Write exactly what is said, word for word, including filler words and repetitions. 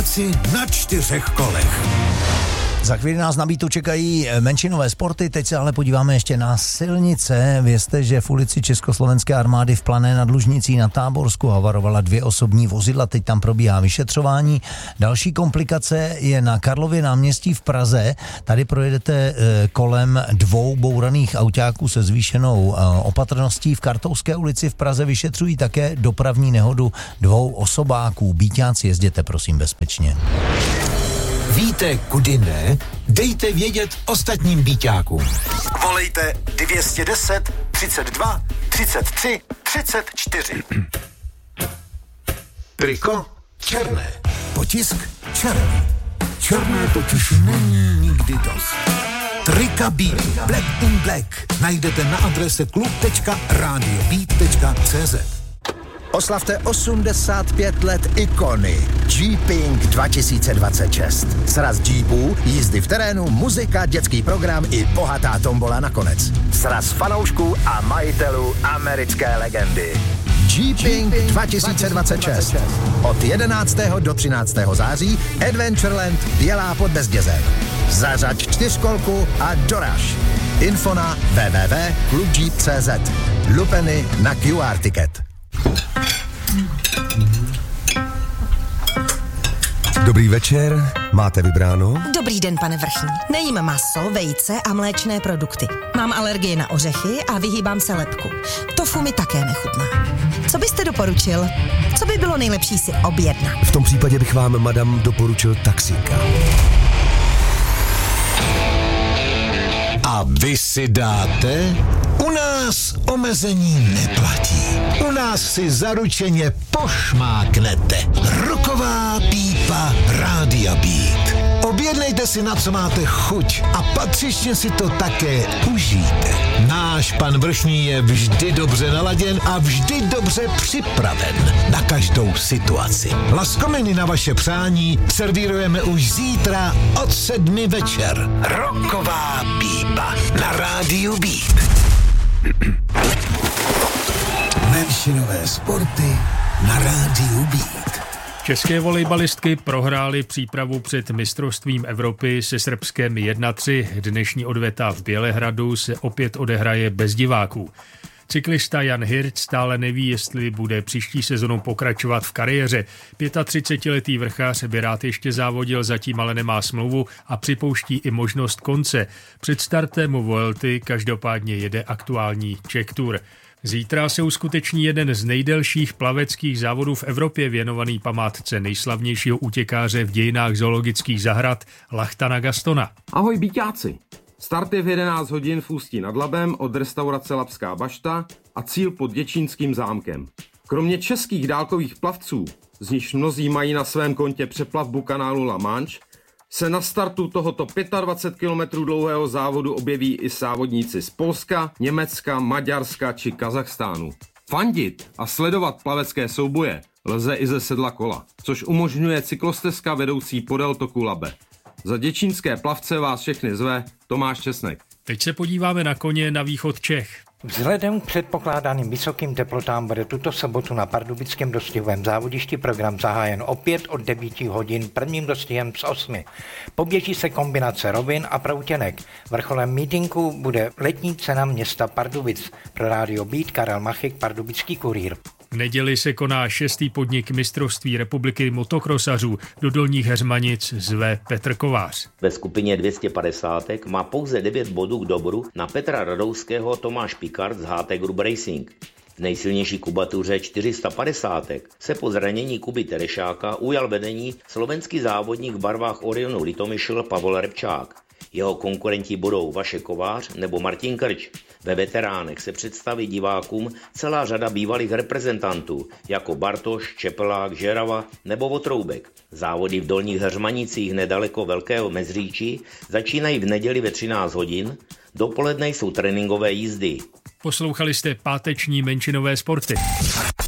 ulici na čtyřech kolech. Za chvíli nás na Beatu čekají menšinové sporty, teď se ale podíváme ještě na silnice. Vězte, že v ulici Československé armády v Plané nad Lužnicí na Táborsku havarovala dvě osobní vozidla, teď tam probíhá vyšetřování. Další komplikace je na Karlově náměstí v Praze. Tady projedete kolem dvou bouraných autáků se zvýšenou opatrností. V Kartouské ulici v Praze vyšetřují také dopravní nehodu dvou osobáků. Bíťáci, jezděte prosím bezpečně. Víte, kudy ne? Dejte vědět ostatním Bíťákům. Volejte dvě stě deset, třicet dva, třicet tři, třicet čtyři. Triko černé, potisk černý. Černé totiž není nikdy dost. Trika bílý, Black in Black, najdete na adrese klub tečka radio beat tečka cé zet. Oslavte osmdesát pět let ikony Jeeping dva tisíce dvacet šest. Sraz Jeepů, jízdy v terénu, muzika, dětský program i bohatá tombola nakonec. Sraz fanoušků a majitelů americké legendy. Jeeping dva tisíce dvacet šest. Od jedenáctého do třináctého září Adventureland Bělá pod Bezdězem. Zařaď čtyřkolku a doraž. Info na w w w tečka klub jeep tečka cé zet. Lupeny na Q R ticket. Dobrý večer, máte vybráno? Dobrý den, pane Vrchní. Nejím maso, vejce a mléčné produkty. Mám alergii na ořechy a vyhýbám se lepku. Tofu mi také nechutná. Co byste doporučil? Co by bylo nejlepší si objednat? V tom případě bych vám, madam, doporučil taxíka. A vy si dáte? U nás omezení neplatí. U nás si zaručeně pošmáknete. Roková pípa Rádia Beat. Objednejte si, na co máte chuť a patřičně si to také užijte. Náš pan Vrchní je vždy dobře naladěn a vždy dobře připraven na každou situaci. Laskominy na vaše přání servírujeme už zítra od sedmi večer. Roková pípa na Rádiu Beat. Menšinové sporty na Rádiu Beat. České volejbalistky prohrály přípravu před mistrovstvím Evropy se Srbskem jedna tři. Dnešní odveta v Bělehradu se opět odehraje bez diváků. Cyklista Jan Hirt stále neví, jestli bude příští sezonu pokračovat v kariéře. třicetiletý vrchař by rád ještě závodil, zatím ale nemá smlouvu a připouští i možnost konce. Před startem Vuelty každopádně jede aktuální Czech Tour. Zítra se uskuteční jeden z nejdelších plaveckých závodů v Evropě věnovaný památce nejslavnějšího útěkáře v dějinách zoologických zahrad Lachtana Gastona. Ahoj Bíťáci! Start je v jedenáct hodin v Ústí nad Labem od restaurace Labská bašta a cíl pod Děčínským zámkem. Kromě českých dálkových plavců, z nichž mnozí mají na svém kontě přeplavbu kanálu La Manche, se na startu tohoto dvacet pět kilometrů dlouhého závodu objeví i závodníci z Polska, Německa, Maďarska či Kazachstánu. Fandit a sledovat plavecké souboje lze i ze sedla kola, což umožňuje cyklostezka vedoucí podél toku Labe. Za děčínské plavce vás všechny zve Tomáš Česnek. Teď se podíváme na koně na východ Čech. Vzhledem k předpokládaným vysokým teplotám bude tuto sobotu na pardubickém dostihovém závodišti program zahájen opět od devět hodin prvním dostihem z osmi. Poběží se kombinace rovin a proutěnek. Vrcholem mítinku bude letní cena města Pardubic. Pro Rádio Beat Karel Machik, Pardubický kurýr. V neděli se koná šestý podnik mistrovství republiky motokrosařů. Do Dolních Heřmanic zve Petr Kovář. Ve skupině dvě stě padesát má pouze devět bodů k dobru na Petra Radouského Tomáš Pikard z H T Group Racing. V nejsilnější kubatuře čtyři sta padesát se po zranění Kuby Terešáka ujal vedení slovenský závodník v barvách Orionu Litomyšl Pavol Repčák. Jeho konkurenti budou Vašek Kovář nebo Martin Krč. Ve veteránech se představí divákům celá řada bývalých reprezentantů, jako Bartoš, Čepelák, Žerava nebo Votroubek. Závody v Dolních Heřmanicích nedaleko Velkého Mezříčí začínají v neděli ve třináct hodin, dopoledne jsou tréninkové jízdy. Poslouchali jste páteční menšinové sporty.